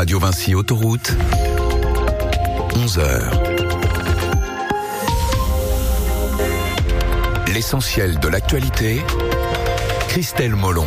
Radio Vinci Autoroute, 11h. L'essentiel de l'actualité, Christelle Molon.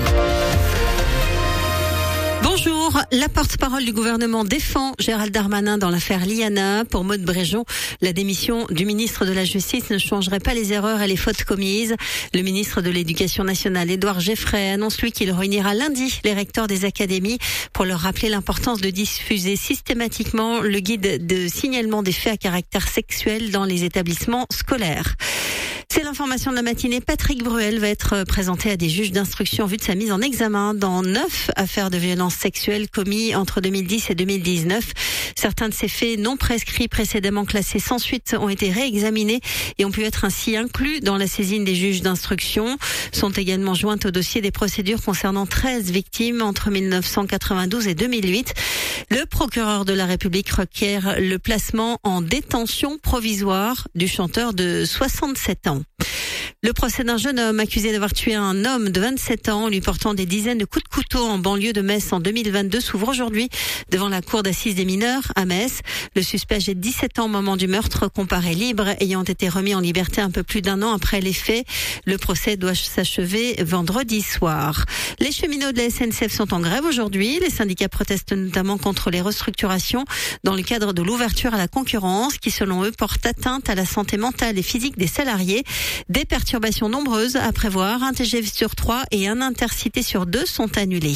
Bonjour, la porte-parole du gouvernement défend Gérald Darmanin dans l'affaire Liana. Pour Maud Bréjon, la démission du ministre de la Justice ne changerait pas les erreurs et les fautes commises. Le ministre de l'Éducation nationale, Édouard Geoffray, annonce lui qu'il réunira lundi les recteurs des académies pour leur rappeler l'importance de diffuser systématiquement le guide de signalement des faits à caractère sexuel dans les établissements scolaires. C'est l'information de la matinée. Patrick Bruel va être présenté à des juges d'instruction en vue de sa mise en examen dans 9 affaires de violences sexuelles commises entre 2010 et 2019. Certains de ces faits non prescrits précédemment classés sans suite ont été réexaminés et ont pu être ainsi inclus dans la saisine des juges d'instruction. Sont également jointes au dossier des procédures concernant 13 victimes entre 1992 et 2008. Le procureur de la République requiert le placement en détention provisoire du chanteur de 67 ans. Le procès d'un jeune homme accusé d'avoir tué un homme de 27 ans en lui portant des dizaines de coups de couteau en banlieue de Metz en 2022 s'ouvre aujourd'hui devant la cour d'assises des mineurs à Metz. Le suspect âgé de 17 ans au moment du meurtre comparaît libre, ayant été remis en liberté un peu plus d'un an après les faits. Le procès doit s'achever vendredi soir. Les cheminots de la SNCF sont en grève aujourd'hui. Les syndicats protestent notamment contre les restructurations dans le cadre de l'ouverture à la concurrence qui, selon eux, porte atteinte à la santé mentale et physique des salariés. Des perturbations nombreuses à prévoir. Un TGV sur 3 et un Intercité sur 2 sont annulés.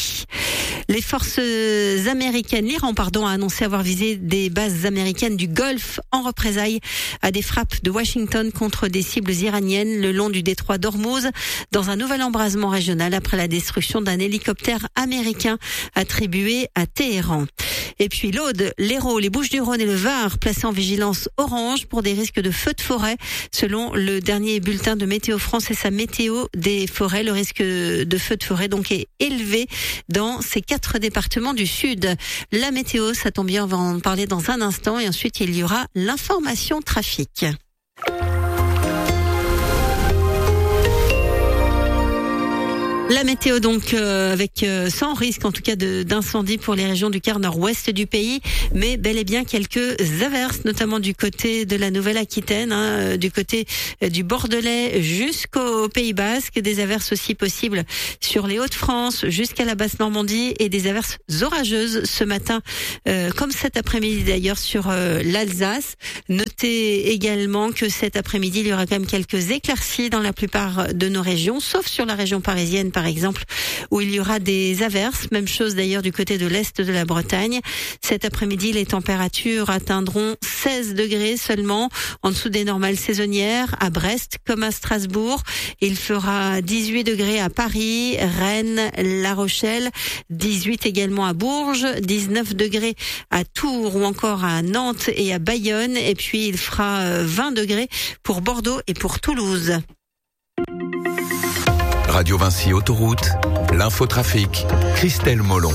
Les forces américaines, l'Iran, a annoncé avoir visé des bases américaines du Golfe en représailles à des frappes de Washington contre des cibles iraniennes le long du détroit d'Ormuz dans un nouvel embrasement régional après la destruction d'un hélicoptère américain attribué à Téhéran. Et puis l'Aude, l'Hérault, les Bouches-du-Rhône et le Var placés en vigilance orange pour des risques de feux de forêt. Selon le dernier bulletin de Météo France et sa météo des forêts, le risque de feux de forêt donc est élevé dans ces 4 départements du sud. La météo, ça tombe bien, on va en parler dans un instant et ensuite il y aura l'information trafic. La météo donc avec sans risque en tout cas d'incendie pour les régions du quart nord-ouest du pays, mais bel et bien quelques averses, notamment du côté de la Nouvelle-Aquitaine, du côté du Bordelais jusqu'au Pays Basque, des averses aussi possibles sur les Hauts-de-France jusqu'à la Basse-Normandie et des averses orageuses ce matin comme cet après-midi d'ailleurs sur l'Alsace. Notez également que cet après-midi il y aura quand même quelques éclaircies dans la plupart de nos régions, sauf sur la région parisienne par exemple, où il y aura des averses. Même chose d'ailleurs du côté de l'est de la Bretagne. Cet après-midi, les températures atteindront 16 degrés seulement, en dessous des normales saisonnières, à Brest comme à Strasbourg. Il fera 18 degrés à Paris, Rennes, La Rochelle, 18 également à Bourges, 19 degrés à Tours ou encore à Nantes et à Bayonne. Et puis il fera 20 degrés pour Bordeaux et pour Toulouse. Radio Vinci Autoroute, l'infotrafic, Christelle Molon.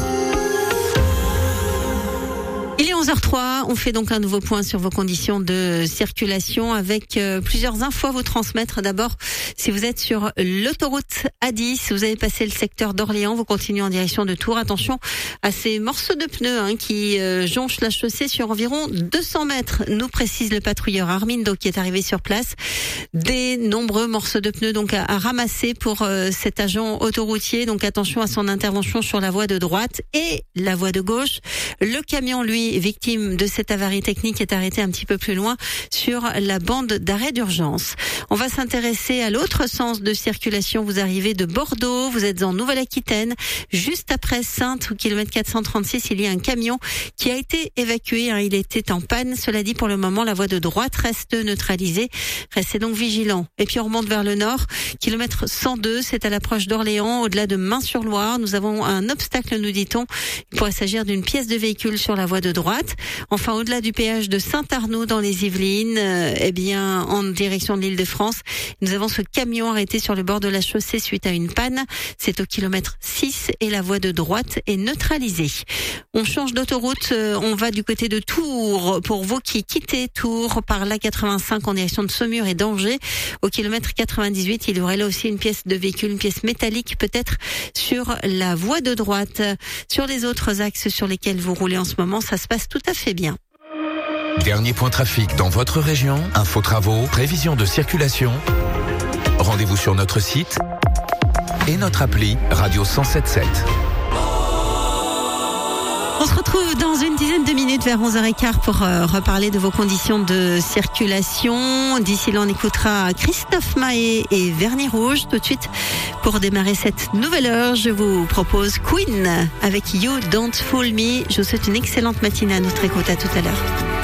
Il est 11h03, on fait donc un nouveau point sur vos conditions de circulation avec plusieurs infos à vous transmettre. D'abord, si vous êtes sur l'autoroute A10, si vous avez passé le secteur d'Orléans, vous continuez en direction de Tours. Attention à ces morceaux de pneus qui jonchent la chaussée sur environ 200 mètres, nous précise le patrouilleur Armindo qui est arrivé sur place. Des nombreux morceaux de pneus donc à ramasser pour cet agent autoroutier. Donc attention à son intervention sur la voie de droite et la voie de gauche. Le camion, lui, victime de cette avarie technique, est arrêté un petit peu plus loin sur la bande d'arrêt d'urgence. On va s'intéresser à l'autre sens de circulation. Vous arrivez de Bordeaux, vous êtes en Nouvelle-Aquitaine, juste après Saintes, au kilomètre 436, il y a un camion qui a été évacué. Il était en panne. Cela dit, pour le moment, la voie de droite reste neutralisée. Restez donc vigilants. Et puis on remonte vers le nord, kilomètre 102, c'est à l'approche d'Orléans, au-delà de Main-sur-Loire. Nous avons un obstacle, nous dit-on. Il pourrait s'agir d'une pièce de véhicule sur la voie de droite. droite. Enfin, au-delà du péage de Saint-Arnaud dans les Yvelines, en direction de l'Île-de-France, nous avons ce camion arrêté sur le bord de la chaussée suite à une panne. C'est au kilomètre 6 et la voie de droite est neutralisée. On change d'autoroute, on va du côté de Tours pour vous qui quittez Tours par l'A85 en direction de Saumur et d'Angers. Au kilomètre 98, il y aurait là aussi une pièce de véhicule, une pièce métallique peut-être sur la voie de droite. Sur les autres axes sur lesquels vous roulez en ce moment, ça se passe tout à fait bien. Dernier point trafic dans votre région, info travaux, prévision de circulation. Rendez-vous sur notre site et notre appli Radio 107.7. On se retrouve dans une dizaine de minutes vers 11h15 pour reparler de vos conditions de circulation. D'ici là, on écoutera Christophe Maé et Vernis Rouge. Tout de suite, pour démarrer cette nouvelle heure, je vous propose Queen avec You Don't Fool Me. Je vous souhaite une excellente matinée à notre écoute. À tout à l'heure.